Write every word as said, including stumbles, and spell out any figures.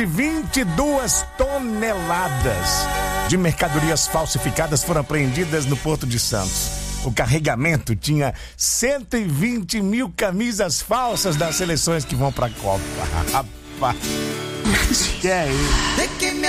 vinte e duas toneladas de mercadorias falsificadas foram apreendidas no Porto de Santos. O carregamento tinha cento e vinte mil camisas falsas das seleções que vão pra Copa. Rapaz, que é isso?